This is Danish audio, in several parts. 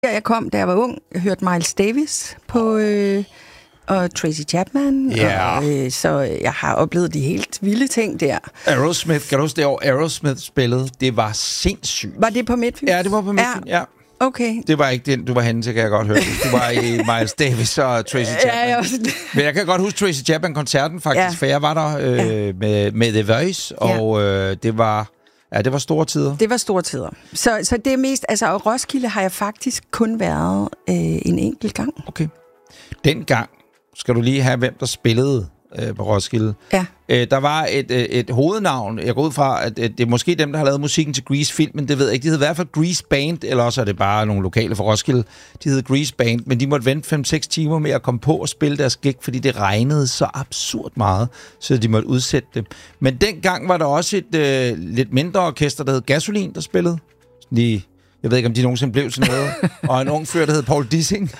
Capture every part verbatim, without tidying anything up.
Der jeg kom, da jeg var ung, jeg hørte Miles Davis på, øh, og Tracy Chapman. Yeah. Og, øh, så jeg har oplevet de helt vilde ting der. Aerosmith, kan du huske det år, Aerosmith spillede? Det var sindssygt. Var det på Midtfyn? Ja, det var på Midtfyn, ja. ja. Okay. Det var ikke den, du var henne til, kan jeg godt høre. Du var i Miles Davis og Tracy Chapman. Ja, jeg Men jeg kan godt huske Tracy Chapman-koncerten faktisk, ja. for jeg var der øh, ja. med, med The Voice, og øh, det var... Ja, det var store tider. Det var store tider. Så, så det er mest... Altså, og Roskilde har jeg faktisk kun været øh, en enkelt gang. Okay. Dengang skal du lige have, hvem der spillede øh, på Roskilde. Ja. Øh, der var et, øh, et hovednavn. Jeg går ud fra, at øh, det er måske dem, der har lavet musikken til Grease-filmen. Det ved jeg ikke. De hed i hvert fald Grease Band, eller også er det bare nogle lokale fra Roskilde. De hed Grease Band, men de måtte vente fem seks timer med at komme på og spille deres gig, fordi det regnede så absurd meget, så de måtte udsætte det. Men dengang var der også et øh, lidt mindre orkester, der hed Gasolin, der spillede. De, jeg ved ikke, om de nogensinde blev sådan noget. Og en ung fyr, der hed Paul Dissing.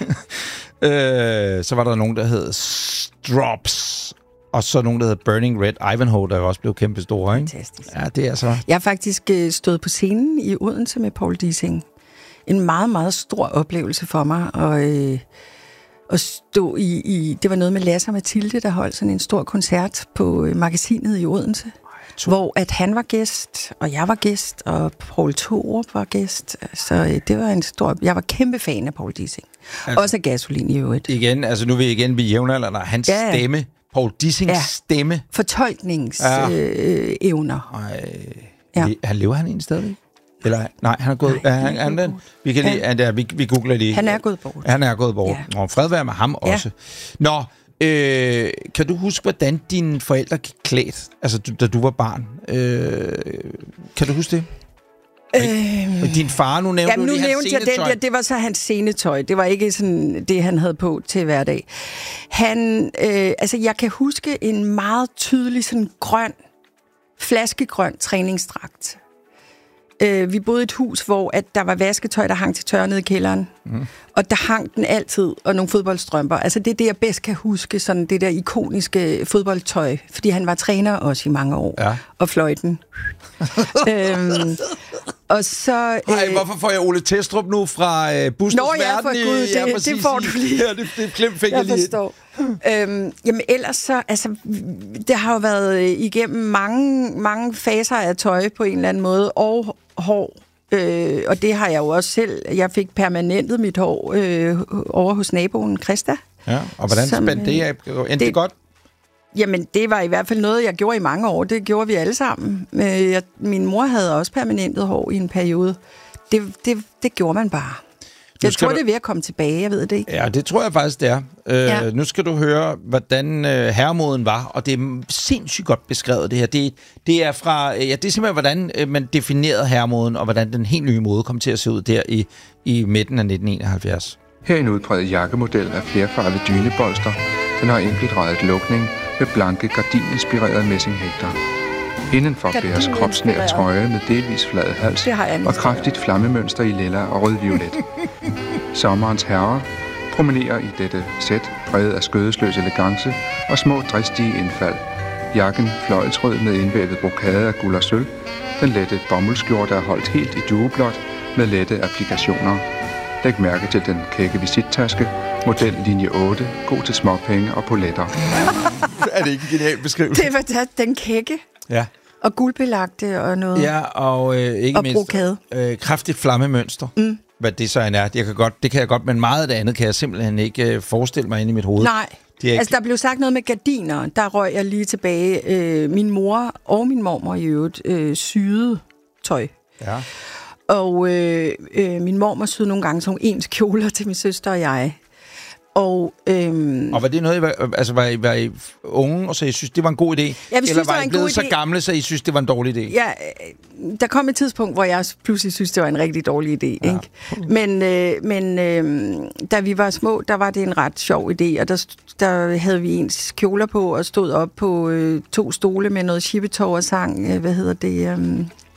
øh, så var der nogen, der hed Strops. Og så nogen, der hedder Burning Red. Ivanhoe, der også blev kæmpe store, ikke? Fantastisk. Ja, det er så. Jeg har faktisk øh, stået på scenen i Odense med Paul Dissing. En meget, meget stor oplevelse for mig. Og, øh, at stå i, i... Det var noget med Lasse og Mathilde, der holdt sådan en stor koncert på øh, Magasinet i Odense. Ej, hvor at han var gæst, og jeg var gæst, og Paul Thorup var gæst. Så øh, det var en stor... Jeg var kæmpe fan af Paul Dissing. Altså, også af Gasolin i øvrigt. Igen, altså nu er vi igen ved jævnaldrende. Hans ja. stemme... Paul Dissings ja. stemme. Fortolkningsevner. Ja. Øh, ja. Han lever han egentlig stadig? Eller nej, han er gået. Nej, han, han, han, vi kan lige, ja. der, vi, vi googler lige. Han er gået bort. Han er gået bort. Ja. Og fred være med ham ja. også. Nå, øh, kan du huske, hvordan dine forældre gik klædt, altså du, da du var barn? Øh, kan du huske det? Øhm, din far, nu nævnte jamen, du nu lige nævnte hans jeg scenetøj. den der, det var så hans scenetøj. Det var ikke sådan det, han havde på til hverdag. Han, øh, altså jeg kan huske en meget tydelig sådan grøn, flaskegrøn træningsdragt. Øh, vi boede i et hus, hvor at der var vasketøj, der hang til tørre nede i kælderen. Mm. Og der hang den altid, og nogle fodboldstrømper. Altså det er det, jeg bedst kan huske, sådan det der ikoniske fodboldtøj. Fordi han var træner også i mange år, ja. og fløjten. øhm, og så... Ej, øh, hvorfor får jeg Ole Testrup nu fra øh, Busters Nå, ja, Verden? for Gud, det, ja, det får du lige. Ja, det, det glemt fik jeg, jeg lige. forstår. øhm, jamen ellers så, altså, det har jo været igennem mange, mange faser af tøj på en eller anden måde, og hår. Øh, og det har jeg jo også selv. Jeg fik permanentet mit hår øh, over hos naboen Christa. Ja, og hvordan spændte det af? Endte det, det godt? Jamen, det var i hvert fald noget, jeg gjorde i mange år. Det gjorde vi alle sammen. Øh, jeg, min mor havde også permanentet hår i en periode. Det, det, det gjorde man bare. Jeg tror, du... det er ved at komme tilbage, jeg ved det ikke. Ja, det tror jeg faktisk, det er. Øh, ja. Nu skal du høre, hvordan øh, herremoden var, og det er sindssygt godt beskrevet, det her. Det, det er fra, øh, ja, det er simpelthen, hvordan øh, man definerede herremoden, og hvordan den helt nye mode kom til at se ud der i, i midten af nitten enoghalvfjerds. Her er en udbredt jakkemodel af flerfarvede dynebolster. Den har enkeltrejet lukning med blanke gardininspirerede messinghægter. Indenfor bæres kropsnær trøje med delvis flad hals og kraftigt flammemønster i lilla og rød-violet. Sommerens herrer promenerer i dette sæt præget af skødesløs elegance og små dristige indfald. Jakken fløjlsrød med indvævet brokade af guld og sølv. Den lette bomuldsskjorte er holdt helt i dueblåt med lette applikationer. Læg mærke til den kække visittaske, model linje otte, god til småpenge og poletter. Er det ikke en genial beskrivelse? Det var da, den kække. Ja. Og guldbelagte og noget. Ja, og øh, ikke og mindst brokade. Øh, kraftigt flammemønster. Mm. Hvad det så end er. Jeg kan godt, det kan jeg godt, men meget af det andet kan jeg simpelthen ikke øh, forestille mig inde i mit hoved. Nej, ikke... altså der blev sagt noget med gardiner. Der røg jeg lige tilbage. Øh, min mor og min mormor i øvrigt øh, syede tøj. Ja. Og øh, øh, min mormor syede nogle gange sådan ens kjoler til min søster og jeg. Og, øhm, og var det noget, I var, altså var I, var I unge, og så I synes, det var en god idé? Ja, synes, eller var I blevet så idé. gamle, så I synes, det var en dårlig idé? Ja, der kom et tidspunkt, hvor jeg pludselig synes, det var en rigtig dårlig idé. Ja. Ikke? Men, øh, men øh, da vi var små, der var det en ret sjov idé, og der, der havde vi ens kjoler på, og stod op på øh, to stole med noget shippetov og sang, øh, hvad hedder det, øh,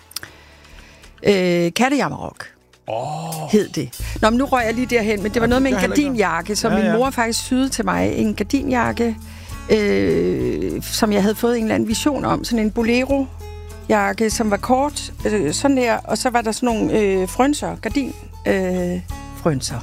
øh, Kattejammerok. Oh. Hed det. Nå, men nu røg jeg lige derhen, men det var ja, noget med en gardinjakke, som ja, ja. min mor faktisk syede til mig. En gardinjakke, øh, som jeg havde fået en eller anden vision om. Sådan en bolero-jakke, som var kort, øh, sådan der, og så var der sådan nogle øh, frønser, gardin, øh, frønser.